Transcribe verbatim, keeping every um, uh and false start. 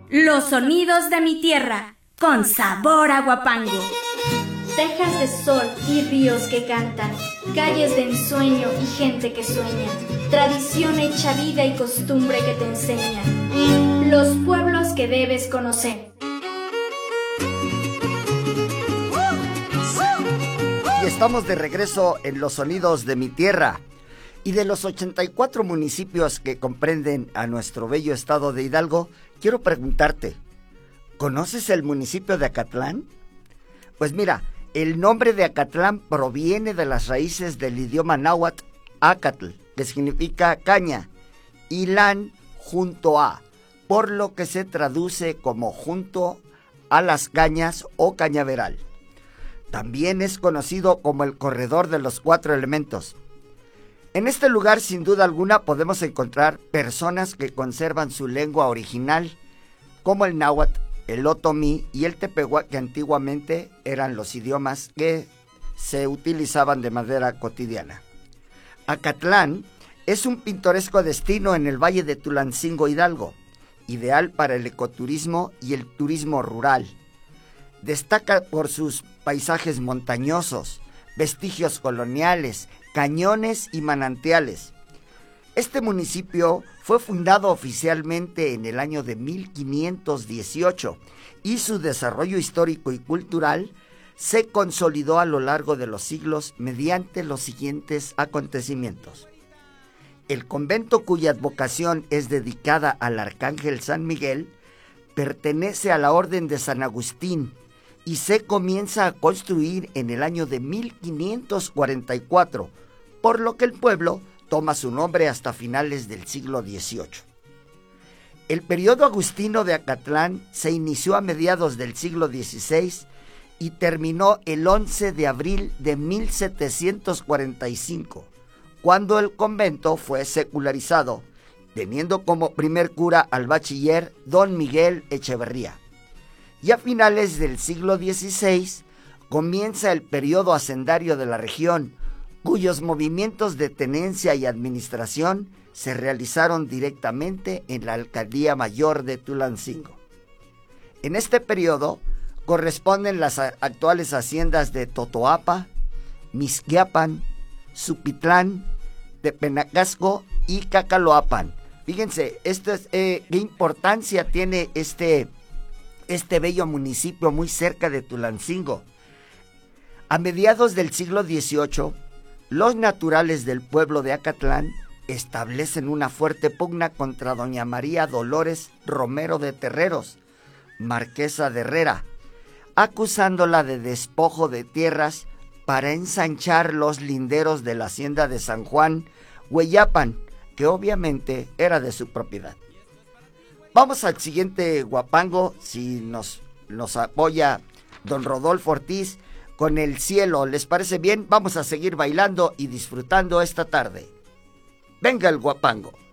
Los sonidos de mi tierra, con sabor a Huapango. Tejas de sol y ríos que cantan, calles de ensueño y gente que sueña, tradición hecha vida y costumbre que te enseña, los pueblos que debes conocer. Y estamos de regreso en los sonidos de mi tierra. Y de los ochenta y cuatro municipios que comprenden a nuestro bello estado de Hidalgo, quiero preguntarte, ¿conoces el municipio de Acatlán? Pues mira, el nombre de Acatlán proviene de las raíces del idioma náhuatl, acatl, que significa caña, y lán, junto a, por lo que se traduce como junto a las cañas o cañaveral. También es conocido como el corredor de los cuatro elementos. En este lugar, sin duda alguna, podemos encontrar personas que conservan su lengua original, como el náhuatl, el otomí y el tepehuá, que antiguamente eran los idiomas que se utilizaban de manera cotidiana. Acatlán es un pintoresco destino en el Valle de Tulancingo, Hidalgo, ideal para el ecoturismo y el turismo rural. Destaca por sus paisajes montañosos, vestigios coloniales, cañones y manantiales. Este municipio fue fundado oficialmente en el año de mil quinientos dieciocho y su desarrollo histórico y cultural se consolidó a lo largo de los siglos mediante los siguientes acontecimientos. El convento, cuya advocación es dedicada al Arcángel San Miguel, pertenece a la Orden de San Agustín y se comienza a construir en el año de mil quinientos cuarenta y cuatro, por lo que el pueblo toma su nombre hasta finales del siglo dieciocho. El periodo agustino de Acatlán se inició a mediados del siglo dieciséis y terminó el once de abril de mil setecientos cuarenta y cinco, cuando el convento fue secularizado, teniendo como primer cura al bachiller don Miguel Echeverría. Y a finales del siglo dieciséis comienza el periodo hacendario de la región, cuyos movimientos de tenencia y administración se realizaron directamente en la Alcaldía Mayor de Tulancingo. En este periodo corresponden las actuales haciendas de Totoapa, Mixquiapan, Supitlán, Tepenacasco y Cacaloapan. Fíjense, esto es, eh, qué importancia tiene este, este bello municipio muy cerca de Tulancingo. A mediados del siglo dieciocho, los naturales del pueblo de Acatlán establecen una fuerte pugna contra doña María Dolores Romero de Terreros, marquesa de Herrera, acusándola de despojo de tierras para ensanchar los linderos de la hacienda de San Juan, Hueyapan, que obviamente era de su propiedad. Vamos al siguiente Huapango, si nos, nos apoya don Rodolfo Ortiz, con El Cielo. ¿Les parece bien? Vamos a seguir bailando y disfrutando esta tarde. Venga el Huapango.